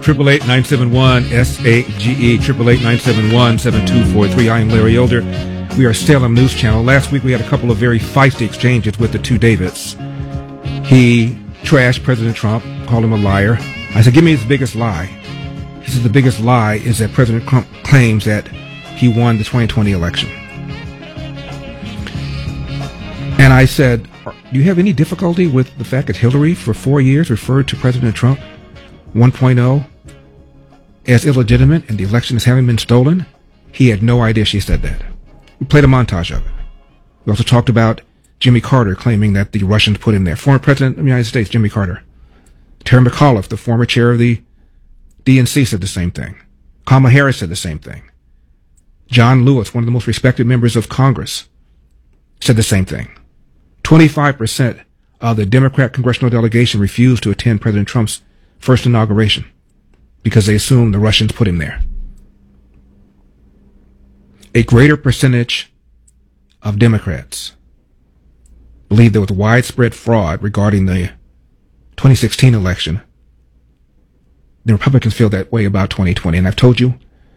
888-971-SAGE, 888-971-7243. I am Larry Elder. We are Salem News Channel. Last week we had a couple of very feisty exchanges with the two Davids. He trashed President Trump, called him a liar. I said, give me his biggest lie. He said the biggest lie is that President Trump claims that he won the 2020 election. And I said, do you have any difficulty with the fact that Hillary for 4 years referred to President Trump 1.0 as illegitimate and the election as having been stolen? He had no idea she said that. We played a montage of it. We also talked about Jimmy Carter claiming that the Russians put him there. Former President of the United States, Jimmy Carter. Terry McAuliffe, the former chair of the DNC, said the same thing. Kamala Harris said the same thing. John Lewis, one of the most respected members of Congress, said the same thing. 25% of the Democrat congressional delegation refused to attend President Trump's first inauguration because they assumed the Russians put him there. A greater percentage of Democrats believe there was widespread fraud regarding the 2016 election. The Republicans feel that way about 2020. And I've told you,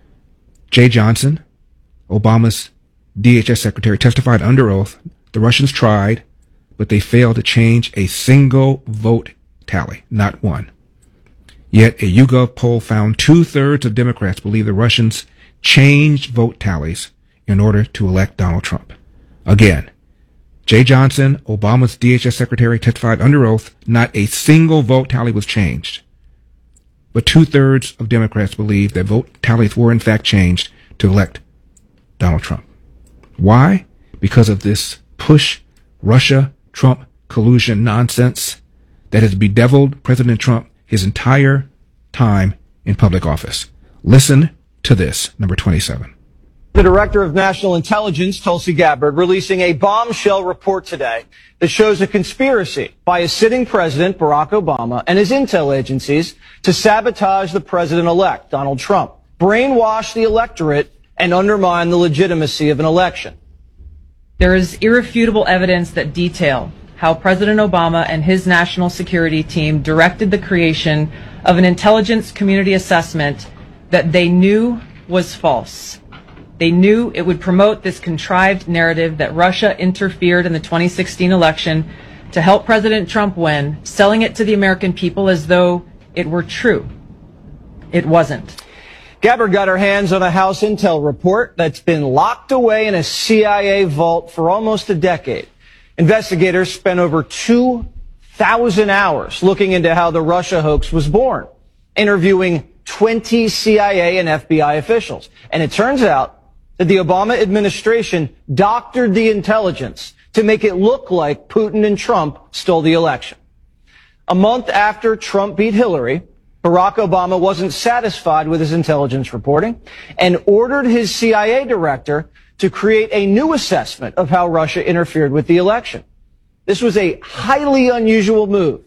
Jeh Johnson, Obama's DHS secretary, testified under oath. The Russians tried, but they failed to change a single vote tally, not one. Yet a YouGov poll found 2/3 of Democrats believe the Russians changed vote tallies in order to elect Donald Trump. Again, Jeh Johnson, Obama's DHS secretary, testified under oath, not a single vote tally was changed. But 2/3 of Democrats believe that vote tallies were in fact changed to elect Donald Trump. Why? Because of this push Russia-Trump collusion nonsense that has bedeviled President Trump his entire time in public office. Listen to this, number 27. The Director of National Intelligence, Tulsi Gabbard, releasing a bombshell report today that shows a conspiracy by a sitting president, Barack Obama, and his intel agencies to sabotage the president-elect, Donald Trump, brainwash the electorate, and undermine the legitimacy of an election. There is irrefutable evidence that detail how President Obama and his national security team directed the creation of an intelligence community assessment that they knew was false. They knew it would promote this contrived narrative that Russia interfered in the 2016 election to help President Trump win, selling it to the American people as though it were true. It wasn't. Gabbard got her hands on a House Intel report that's been locked away in a CIA vault for almost a decade. Investigators spent over 2,000 hours looking into how the Russia hoax was born, interviewing 20 CIA and FBI officials. And it turns out that the Obama administration doctored the intelligence to make it look like Putin and Trump stole the election. A month after Trump beat Hillary, Barack Obama wasn't satisfied with his intelligence reporting and ordered his CIA director to create a new assessment of how Russia interfered with the election. This was a highly unusual move.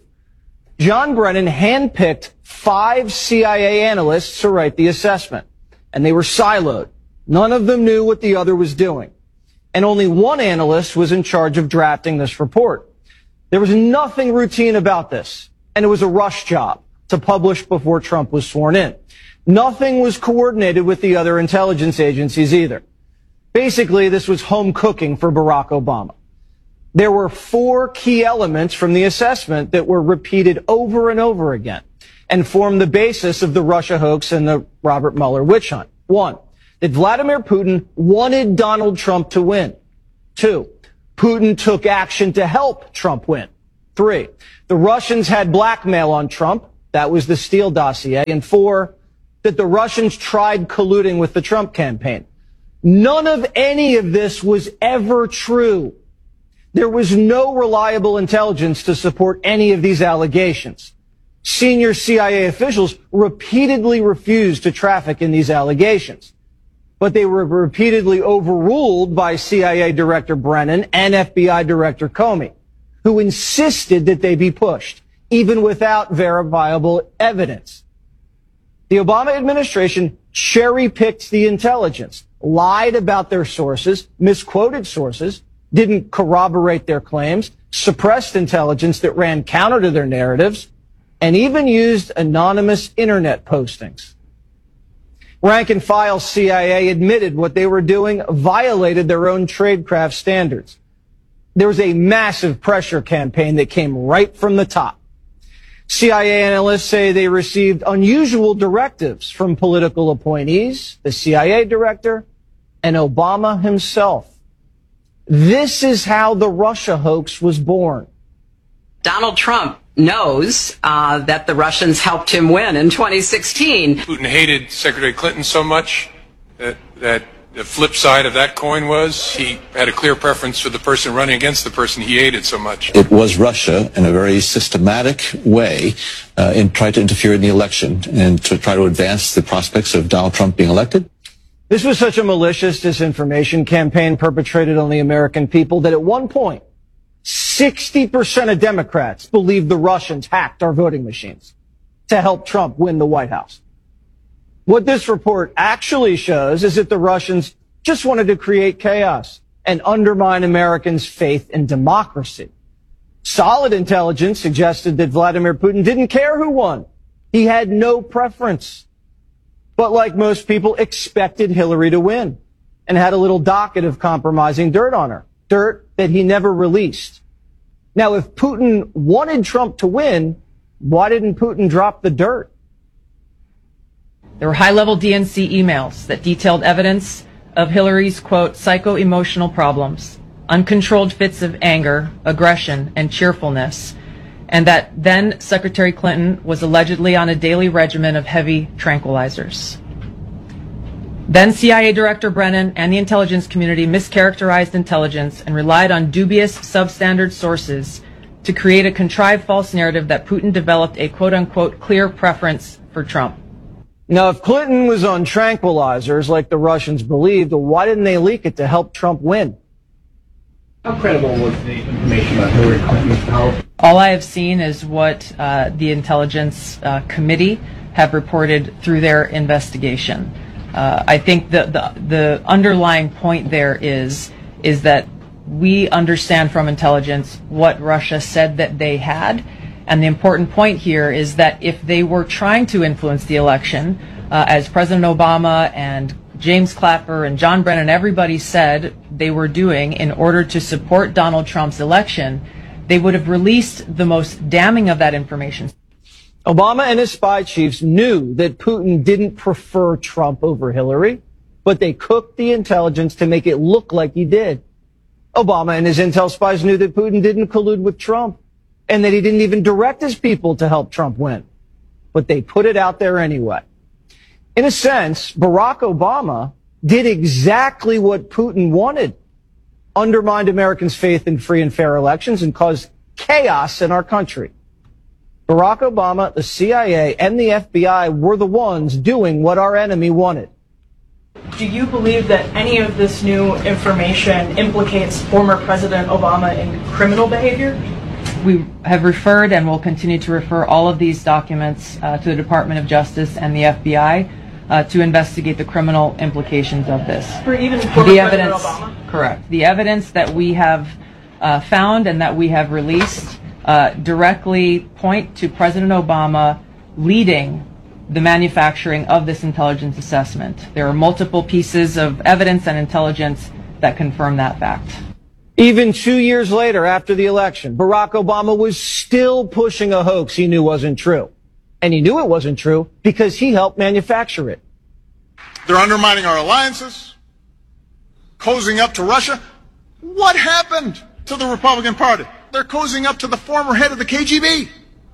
John Brennan handpicked 5 CIA analysts to write the assessment, and they were siloed. None of them knew what the other was doing, and only one analyst was in charge of drafting this report. There was nothing routine about this, and it was a rush job to publish before Trump was sworn in. Nothing was coordinated with the other intelligence agencies either. Basically, this was home cooking for Barack Obama. There were 4 key elements from the assessment that were repeated over and over again and formed the basis of the Russia hoax and the Robert Mueller witch hunt. 1, that Vladimir Putin wanted Donald Trump to win. 2, Putin took action to help Trump win. 3, the Russians had blackmail on Trump. That was the Steele dossier. And 4, that the Russians tried colluding with the Trump campaign. None of any of this was ever true. There was no reliable intelligence to support any of these allegations. Senior CIA officials repeatedly refused to traffic in these allegations, but they were repeatedly overruled by CIA Director Brennan and FBI Director Comey, who insisted that they be pushed, even without verifiable evidence. The Obama administration cherry-picked the intelligence, lied about their sources, misquoted sources, didn't corroborate their claims, suppressed intelligence that ran counter to their narratives, and even used anonymous internet postings. Rank and file CIA admitted what they were doing violated their own tradecraft standards. There was a massive pressure campaign that came right from the top. CIA analysts say they received unusual directives from political appointees, the CIA director, and Obama himself. This is how the Russia hoax was born. Donald Trump knows that the Russians helped him win in 2016. Putin hated Secretary Clinton so much that the flip side of that coin was he had a clear preference for the person running against the person he hated so much. It was Russia in a very systematic way tried to interfere in the election and to try to advance the prospects of Donald Trump being elected. This was such a malicious disinformation campaign perpetrated on the American people that at one point, 60% of Democrats believed the Russians hacked our voting machines to help Trump win the White House. What this report actually shows is that the Russians just wanted to create chaos and undermine Americans' faith in democracy. Solid intelligence suggested that Vladimir Putin didn't care who won. He had no preference. But like most people, expected Hillary to win and had a little docket of compromising dirt on her. Dirt that he never released. Now, if Putin wanted Trump to win, why didn't Putin drop the dirt? There were high-level DNC emails that detailed evidence of Hillary's, quote, psycho-emotional problems, uncontrolled fits of anger, aggression, and cheerfulness, and that then Secretary Clinton was allegedly on a daily regimen of heavy tranquilizers. Then CIA Director Brennan and the intelligence community mischaracterized intelligence and relied on dubious substandard sources to create a contrived false narrative that Putin developed a quote-unquote clear preference for Trump. Now, if Clinton was on tranquilizers like the Russians believed, why didn't they leak it to help Trump win? How credible was the information about Hillary Clinton's health? All I have seen is what the Intelligence Committee have reported through their investigation. I think the underlying point there is that we understand from intelligence what Russia said that they had. And the important point here is that if they were trying to influence the election, as President Obama and James Clapper and John Brennan, everybody said they were doing in order to support Donald Trump's election, they would have released the most damning of that information. Obama and his spy chiefs knew that Putin didn't prefer Trump over Hillary, but they cooked the intelligence to make it look like he did. Obama and his intel spies knew that Putin didn't collude with Trump and that he didn't even direct his people to help Trump win. But they put it out there anyway. In a sense, Barack Obama did exactly what Putin wanted, undermined Americans' faith in free and fair elections and caused chaos in our country. Barack Obama, the CIA, and the FBI were the ones doing what our enemy wanted. Do you believe that any of this new information implicates former President Obama in criminal behavior? We have referred and will continue to refer all of these documents to the Department of Justice and the FBI to investigate the criminal implications of this. For even former President Obama? Correct. The evidence that we have found and that we have released directly point to President Obama leading the manufacturing of this intelligence assessment. There are multiple pieces of evidence and intelligence that confirm that fact. Even 2 years later, after the election, Barack Obama was still pushing a hoax he knew wasn't true. And he knew it wasn't true because he helped manufacture it. They're undermining our alliances, cozying up to Russia. What happened to the Republican Party? They're cozying up to the former head of the KGB.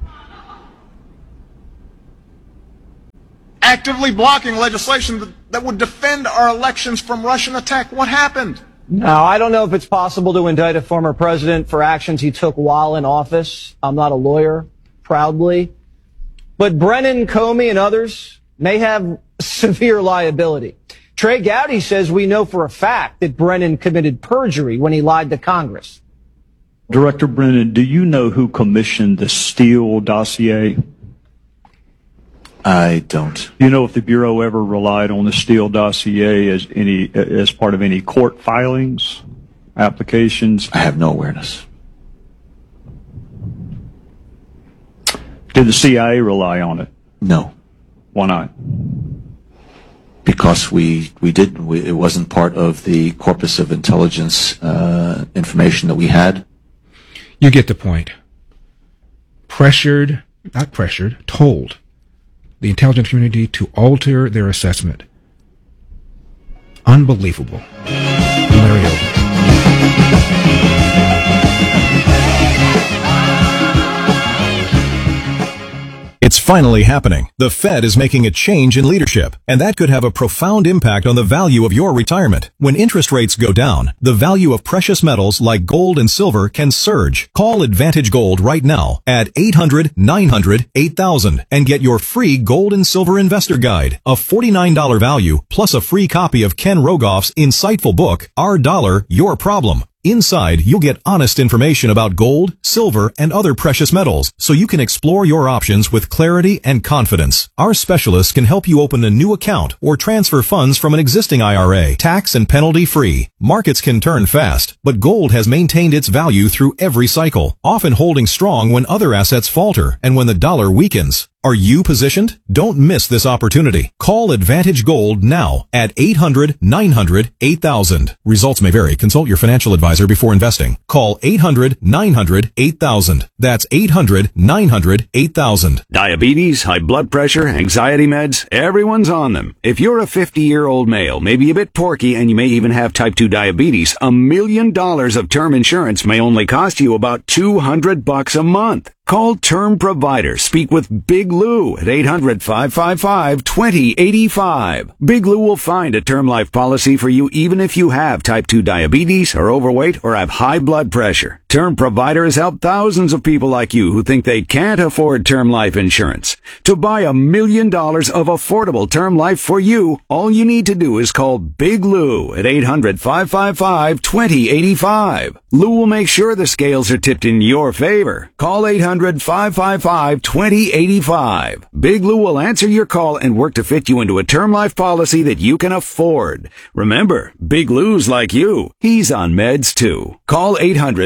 Actively blocking legislation that would defend our elections from Russian attack. What happened? Now, I don't know if it's possible to indict a former president for actions he took while in office. I'm not a lawyer, proudly. But Brennan, Comey, and others may have severe liability. Trey Gowdy says we know for a fact that Brennan committed perjury when he lied to Congress. Director Brennan, do you know who commissioned the Steele dossier? I don't. Do you know if the Bureau ever relied on the Steele dossier as part of any court filings, applications? I have no awareness. Did the CIA rely on it? No. Why not? Because it wasn't part of the corpus of intelligence information that we had. You get the point. Told the intelligence community to alter their assessment. Unbelievable. Larry Elder. It's finally happening. The Fed is making a change in leadership, and that could have a profound impact on the value of your retirement. When interest rates go down, the value of precious metals like gold and silver can surge. Call Advantage Gold right now at 800-900-8000 and get your free gold and silver investor guide, a $49 value, plus a free copy of Ken Rogoff's insightful book, Our Dollar, Your Problem. Inside, you'll get honest information about gold, silver, and other precious metals, so you can explore your options with clarity and confidence. Our specialists can help you open a new account or transfer funds from an existing IRA, tax and penalty free. Markets can turn fast, but gold has maintained its value through every cycle, often holding strong when other assets falter and when the dollar weakens. Are you positioned? Don't miss this opportunity. Call Advantage Gold now at 800-900-8000. Results may vary. Consult your financial advisor before investing. Call 800-900-8000. That's 800-900-8000. Diabetes, high blood pressure, anxiety meds, everyone's on them. If you're a 50-year-old male, maybe a bit porky, and you may even have type 2 diabetes, $1 million of term insurance may only cost you about $200 a month. Call Term Provider. Speak with Big Lou at 800-555-2085. Big Lou will find a term life policy for you even if you have type 2 diabetes, are overweight, or have high blood pressure. Term Provider has helped thousands of people like you who think they can't afford term life insurance. To buy $1 million of affordable term life for you, all you need to do is call Big Lou at 800-555-2085. Lou will make sure the scales are tipped in your favor. Call 800-555-2085. Big Lou will answer your call and work to fit you into a term life policy that you can afford. Remember, Big Lou's like you. He's on meds too. Call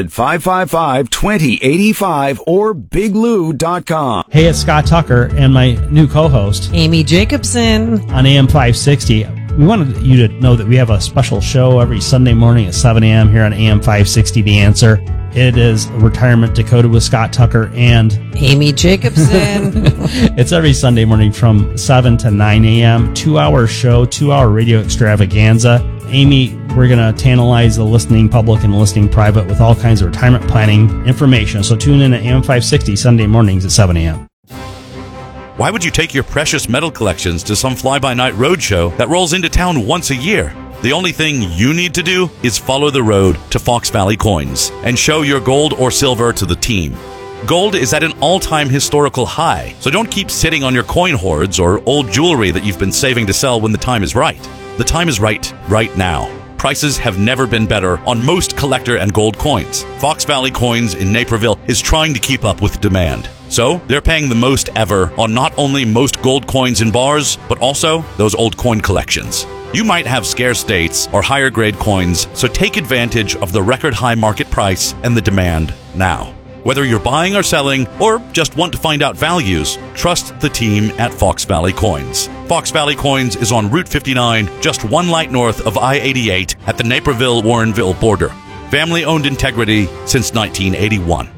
800-555-2085 or biglou.com. Hey, it's Scott Tucker and my new co-host, Amy Jacobson, on AM 560. We wanted you to know that we have a special show every Sunday morning at 7 a.m. here on AM 560, The Answer. It is Retirement Decoded with Scott Tucker and Amy Jacobson. It's every Sunday morning from 7 to 9 a.m. 2-hour show, 2-hour radio extravaganza. Amy, we're going to tantalize the listening public and the listening private with all kinds of retirement planning information. So tune in at AM 560 Sunday mornings at 7 a.m. Why would you take your precious metal collections to some fly-by-night roadshow that rolls into town once a year? The only thing you need to do is follow the road to Fox Valley Coins and show your gold or silver to the team. Gold is at an all-time historical high, so don't keep sitting on your coin hoards or old jewelry that you've been saving to sell when the time is right. The time is right now. Prices have never been better on most collector and gold coins. Fox Valley Coins in Naperville is trying to keep up with demand. So they're paying the most ever on not only most gold coins in bars, but also those old coin collections. You might have scarce dates or higher grade coins, so take advantage of the record high market price and the demand now. Whether you're buying or selling, or just want to find out values, trust the team at Fox Valley Coins. Fox Valley Coins is on Route 59, just one light north of I-88 at the Naperville-Warrenville border. Family-owned integrity since 1981.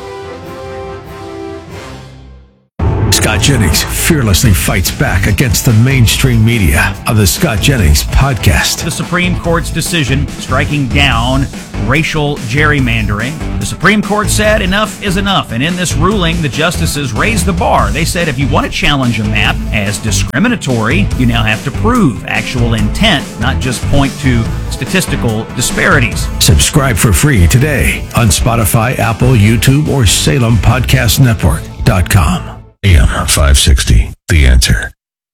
Scott Jennings fearlessly fights back against the mainstream media on the Scott Jennings podcast. The Supreme Court's decision striking down racial gerrymandering. The Supreme Court said enough is enough, and in this ruling, the justices raised the bar. They said if you want to challenge a map as discriminatory, you now have to prove actual intent, not just point to statistical disparities. Subscribe for free today on Spotify, Apple, YouTube, or SalemPodcastNetwork.com. AM 560, The Answer.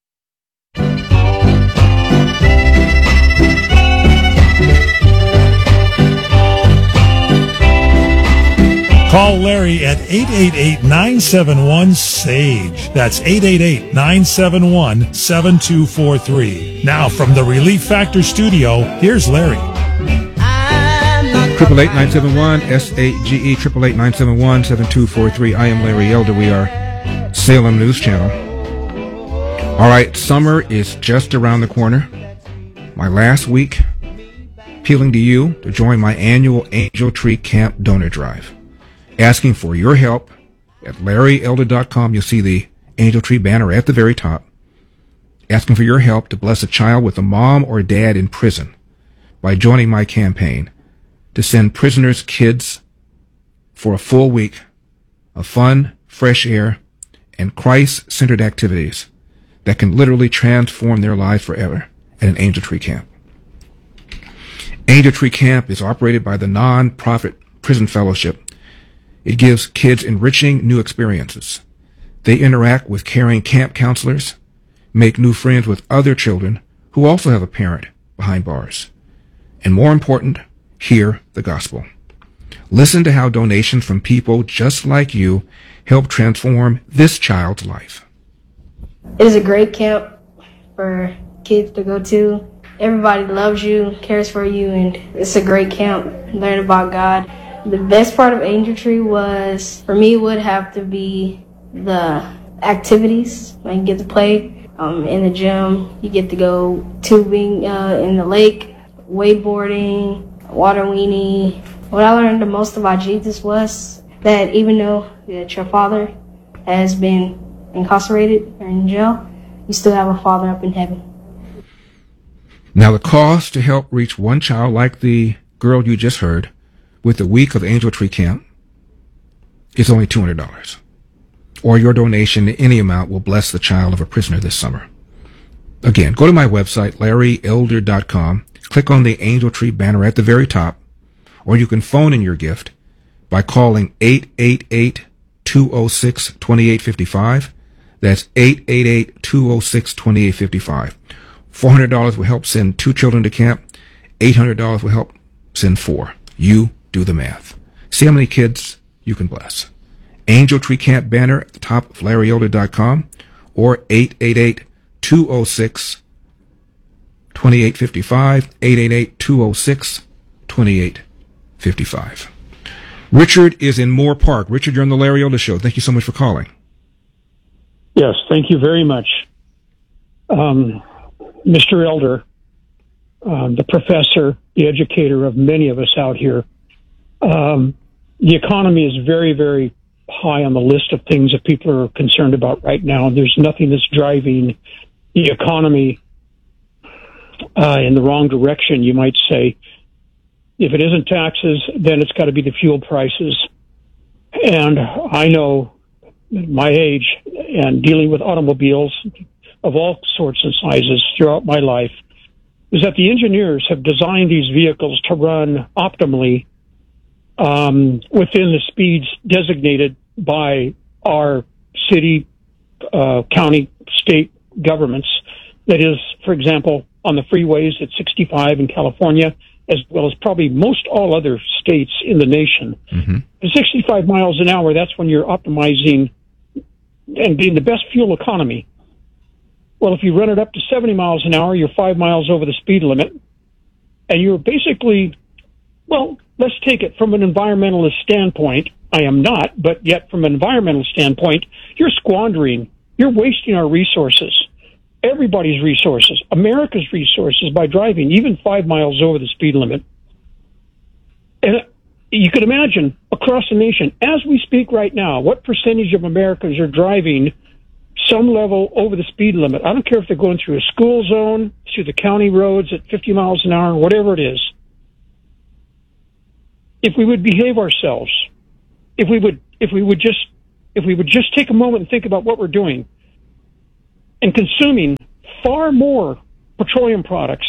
Call Larry at 888-971-SAGE. That's 888-971-7243. Now from the Relief Factor studio, here's Larry. 888-971-SAGE, 888-971-7243. I am Larry Elder. We are Salem News Channel. All right, summer is just around the corner. My last week, appealing to you to join my annual Angel Tree Camp Donor Drive. Asking for your help at LarryElder.com. You'll see the Angel Tree banner at the very top. Asking for your help to bless a child with a mom or dad in prison by joining my campaign to send prisoners' kids for a full week of fun, fresh air, and Christ-centered activities that can literally transform their lives forever at an Angel Tree Camp. Angel Tree Camp is operated by the non-profit Prison Fellowship. It gives kids enriching new experiences. They interact with caring camp counselors, make new friends with other children who also have a parent behind bars. And more important, hear the gospel. Listen to how donations from people just like you help transform this child's life. It is a great camp for kids to go to. Everybody loves you, cares for you, and it's a great camp. Learn about God. The best part of Angel Tree was, for me, would have to be the activities. Like you get to play in the gym, you get to go tubing in the lake, wakeboarding, water weenie. What I learned the most about Jesus was that even though that your father has been incarcerated or in jail, you still have a father up in heaven. Now, the cost to help reach one child like the girl you just heard with the week of Angel Tree Camp is only $200. Or your donation in any amount will bless the child of a prisoner this summer. Again, go to my website, LarryElder.com, click on the Angel Tree banner at the very top, or you can phone in your gift by calling 888-206-2855. That's 888-206-2855. $400 will help send 2 children to camp. $800 will help send 4. You do the math. See how many kids you can bless. Angel Tree Camp banner at the top of LarryElder.com or 888-206-2855. 888-206-2855. Richard is in Moore Park. Richard, you're on the Larry Elder Show. Thank you so much for calling. Yes, thank you very much. Mr. Elder, the professor, the educator of many of us out here, the economy is very, very high on the list of things that people are concerned about right now. There's nothing that's driving the economy in the wrong direction, you might say. If it isn't taxes, then it's got to be the fuel prices. And I know at my age and dealing with automobiles of all sorts and sizes throughout my life is that the engineers have designed these vehicles to run optimally within the speeds designated by our city, county, state governments. That is, for example, on the freeways at 65 in California, as well as probably most all other states in the nation. Mm-hmm. At 65 miles an hour, that's when you're optimizing and getting the best fuel economy. Well, if you run it up to 70 miles an hour, you're 5 miles over the speed limit, and you're basically, well, let's take it from an environmentalist standpoint. I am not, but yet from an environmental standpoint, you're squandering, you're wasting our resources, everybody's resources, America's resources by driving even 5 miles over the speed limit. And you can imagine across the nation, as we speak right now, what percentage of Americans are driving some level over the speed limit. I don't care if they're going through a school zone, through the county roads at 50 miles an hour, whatever it is. If we would behave ourselves, if we would just take a moment and think about what we're doing and consuming far more petroleum products,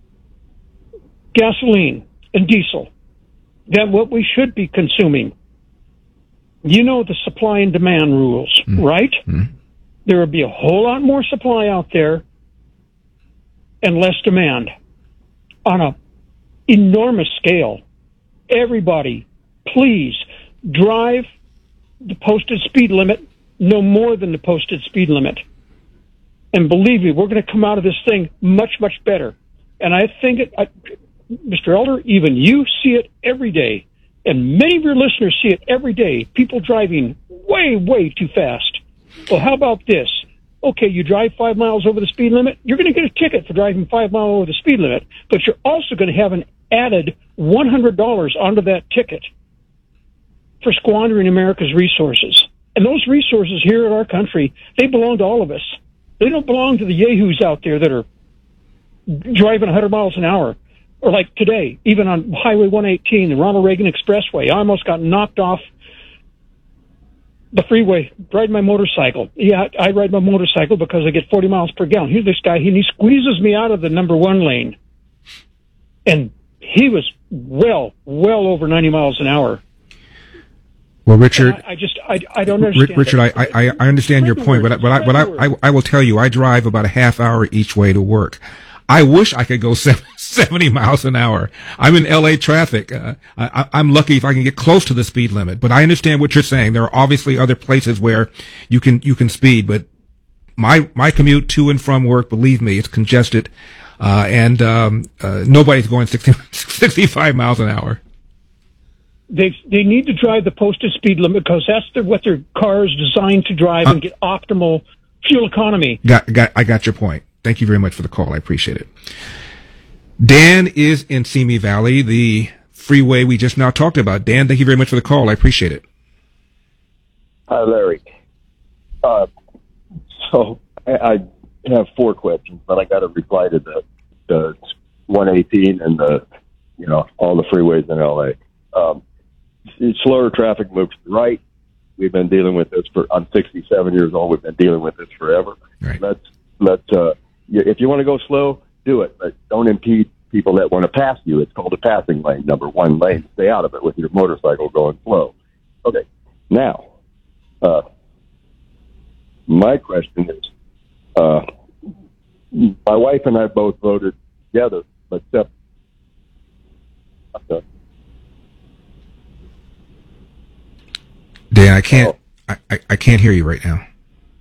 gasoline and diesel than what we should be consuming. You know the supply and demand rules, right? Mm-hmm. There would be a whole lot more supply out there and less demand on an enormous scale. Everybody, please drive the posted speed limit, no more than the posted speed limit. And believe me, we're going to come out of this thing much, much better. And I think, Mr. Elder, even you see it every day. And many of your listeners see it every day. People driving way, way too fast. Well, how about this? Okay, you drive 5 miles over the speed limit. You're going to get a ticket for driving 5 miles over the speed limit, but you're also going to have an added $100 onto that ticket for squandering America's resources. And those resources here in our country, they belong to all of us. They don't belong to the yahoos out there that are driving 100 miles an hour. Or like today, even on Highway 118, the Ronald Reagan Expressway, I almost got knocked off the freeway riding my motorcycle. Yeah, I ride my motorcycle because I get 40 miles per gallon. Here's this guy, and he squeezes me out of the number 1 lane. And he was well over 90 miles an hour. Well, Richard, I don't understand. Richard, I understand your point, but I will tell you, I drive about a half hour each way to work. I wish I could go 70 miles an hour. I'm in LA traffic. I'm lucky if I can get close to the speed limit, but I understand what you're saying. There are obviously other places where you can speed, but my commute to and from work, believe me, it's congested, and nobody's going 65 miles an hour. They need to drive the posted speed limit because that's what their car is designed to drive and get optimal fuel economy. I got your point. Thank you very much for the call. I appreciate it. Dan is in Simi Valley, the freeway we just now talked about. Dan, thank you very much for the call. I appreciate it. Hi, Larry. So I have 4 questions, but I got to reply to the 118 and all the freeways in LA. Slower traffic moves to the right. We've been dealing with this I'm 67 years old. We've been dealing with this forever. Right. If you want to go slow, do it, but don't impede people that want to pass you. It's called a passing lane, number 1 lane. Stay out of it with your motorcycle going slow. Okay. Now, my question is, my wife and I both voted together, but separate. Okay. Dan, I can't hear you right now.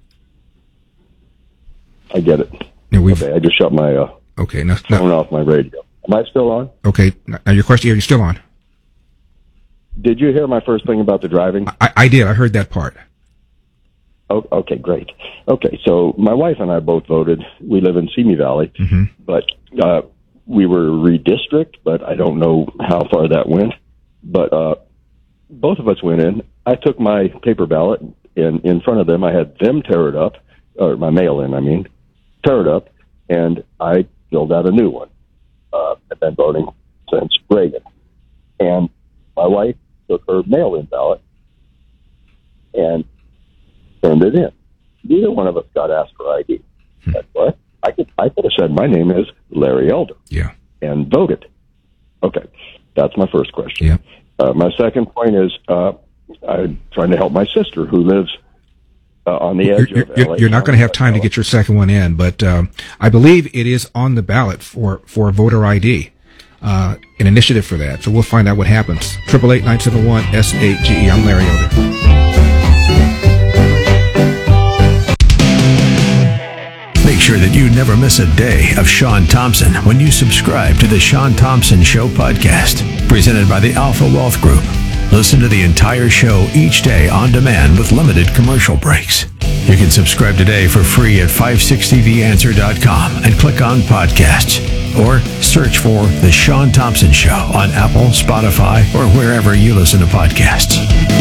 I get it. Yeah, okay, I just shut my phone off my radio. Am I still on? Okay. Now your question, are you still on? Did you hear my first thing about the driving? I did. I heard that part. Oh, okay, great. Okay, so my wife and I both voted. We live in Simi Valley, but we were redistricted, but I don't know how far that went. But both of us went in. I took my paper ballot, and in front of them, I had them tear it up, or my mail-in, tear it up, and I filled out a new one. I've been voting since Reagan. And my wife took her mail-in ballot and turned it in. Neither one of us got asked for ID. That's what I could have said my name is Larry Elder. Yeah. And voted. Okay. That's my first question. Yeah. My second point is I'm trying to help my sister who lives on the edge of LA. You're not going to have time to get your second one in, but I believe it is on the ballot for voter ID, an initiative for that. So we'll find out what happens. 888-971-SAGE. I'm Larry Elder. Make sure that you never miss a day of Sean Thompson when you subscribe to the Sean Thompson Show podcast, presented by the Alpha Wealth Group. Listen to the entire show each day on demand with limited commercial breaks. You can subscribe today for free at 560theanswer.com and click on podcasts, or search for The Sean Thompson Show on Apple, Spotify, or wherever you listen to podcasts.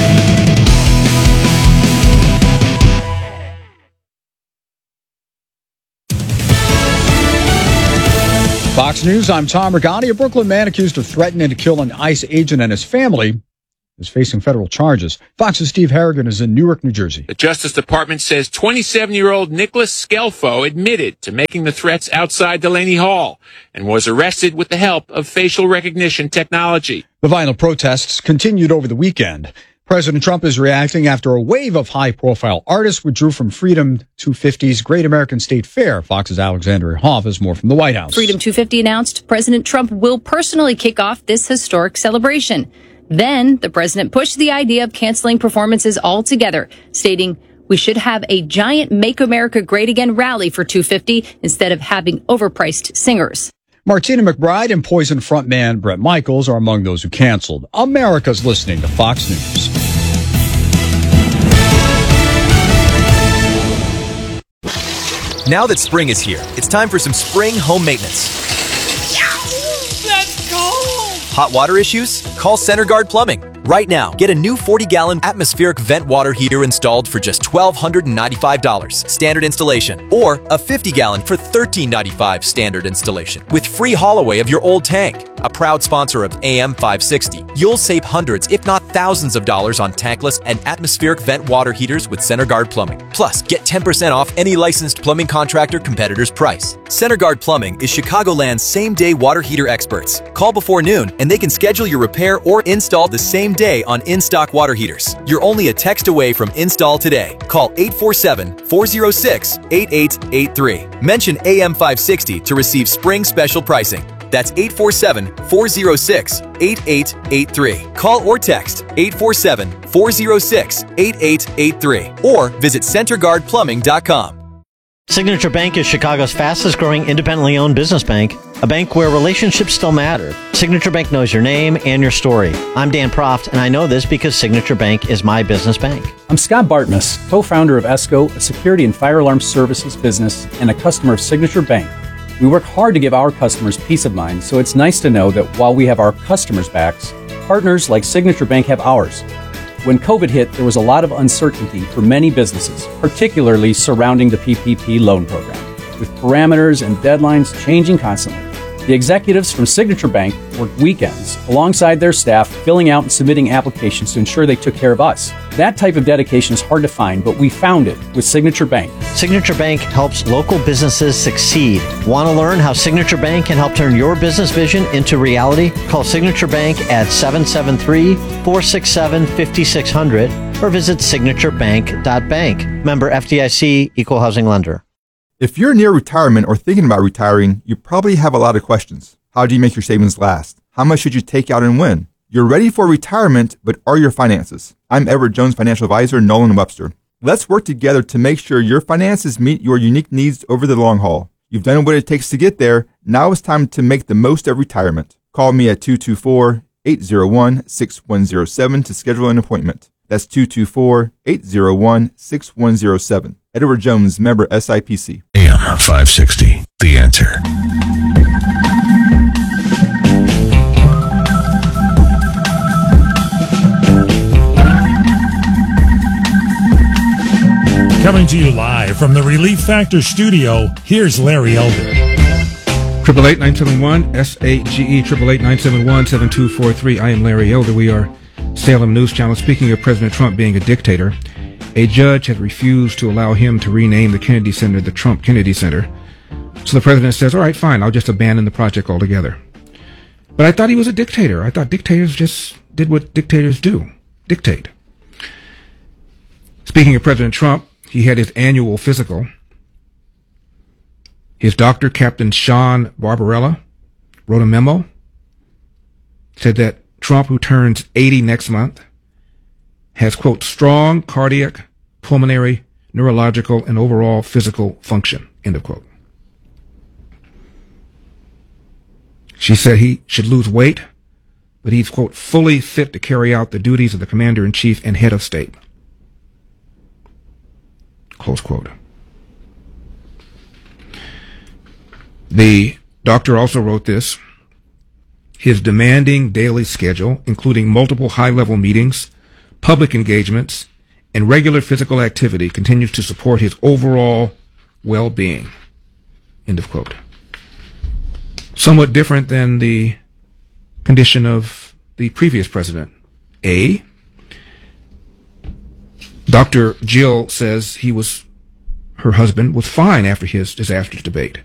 Fox News, I'm Tom Regani. A Brooklyn man accused of threatening to kill an ICE agent and his family is facing federal charges. Fox's Steve Harrigan is in Newark, New Jersey. The Justice Department says 27-year-old Nicholas Scelfo admitted to making the threats outside Delaney Hall and was arrested with the help of facial recognition technology. The violent protests continued over the weekend. President Trump is reacting after a wave of high-profile artists withdrew from Freedom 250's Great American State Fair. Fox's Alexandria Hoff has more from the White House. Freedom 250 announced President Trump will personally kick off this historic celebration. Then the president pushed the idea of canceling performances altogether, stating, "We should have a giant Make America Great Again rally for 250 instead of having overpriced singers." Martina McBride and Poison frontman Bret Michaels are among those who canceled. America's listening to Fox News. Now that spring is here, it's time for some spring home maintenance. That's cold! Hot water issues? Call CenterGuard Plumbing. Right now, get a new 40-gallon atmospheric vent water heater installed for just $1,295 standard installation, or a 50-gallon for $1,395 standard installation, with free haul away of your old tank. A proud sponsor of AM 560, you'll save hundreds, if not thousands of dollars on tankless and atmospheric vent water heaters with CenterGuard Plumbing. Plus, get 10% off any licensed plumbing contractor competitor's price. CenterGuard Plumbing is Chicagoland's same-day water heater experts. Call before noon and they can schedule your repair or install the same day on in-stock water heaters. You're only a text away from install today. Call 847-406-8883. Mention AM 560 to receive spring special pricing. That's 847-406-8883. Call or text 847-406-8883 or visit CenterGuardPlumbing.com. Signature Bank is Chicago's fastest growing independently owned business bank, a bank where relationships still matter. Signature Bank knows your name and your story. I'm Dan Proft, and I know this because Signature Bank is my business bank. I'm Scott Bartmus, co-founder of ESCO, a security and fire alarm services business, and a customer of Signature Bank. We work hard to give our customers peace of mind, so it's nice to know that while we have our customers' backs, partners like Signature Bank have ours. When COVID hit, there was a lot of uncertainty for many businesses, particularly surrounding the PPP loan program, with parameters and deadlines changing constantly. The executives from Signature Bank worked weekends alongside their staff, filling out and submitting applications to ensure they took care of us. That type of dedication is hard to find, but we found it with Signature Bank. Signature Bank helps local businesses succeed. Want to learn how Signature Bank can help turn your business vision into reality? Call Signature Bank at 773-467-5600 or visit signaturebank.bank. Member FDIC, Equal Housing Lender. If you're near retirement or thinking about retiring, you probably have a lot of questions. How do you make your savings last? How much should you take out and when? You're ready for retirement, but are your finances? I'm Edward Jones financial advisor, Nolan Webster. Let's work together to make sure your finances meet your unique needs over the long haul. You've done what it takes to get there. Now it's time to make the most of retirement. Call me at 224-801-6107 to schedule an appointment. That's 224-801-6107. Edward Jones, member SIPC. AM 560, The Answer. Coming to you live from the Relief Factor studio, here's Larry Elder. 888-971-SAGE, 888-971-7243. I am Larry Elder. We are Salem News Channel. Speaking of President Trump being a dictator, a judge had refused to allow him to rename the Kennedy Center the Trump Kennedy Center. So the president says, all right, fine, I'll just abandon the project altogether. But I thought he was a dictator. I thought dictators just did what dictators do, dictate. Speaking of President Trump, he had his annual physical. His doctor, Captain Sean Barbarella, wrote a memo, said that Trump, who turns 80 next month, has, quote, strong cardiac, pulmonary, neurological, and overall physical function, end of quote. She said he should lose weight, but he's, quote, fully fit to carry out the duties of the commander-in-chief and head of state, close quote. The doctor also wrote this: his demanding daily schedule, including multiple high-level meetings, public engagements, and regular physical activity, continues to support his overall well-being, end of quote. Somewhat different than the condition of the previous president. Dr. Jill says her husband was fine after his disastrous debate.